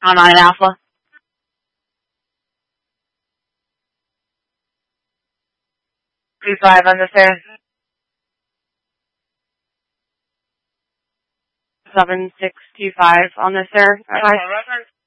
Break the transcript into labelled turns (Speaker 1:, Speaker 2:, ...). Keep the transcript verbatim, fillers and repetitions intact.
Speaker 1: On nine Alpha. Two five on the sir. Seven six two five on the sir. Reference.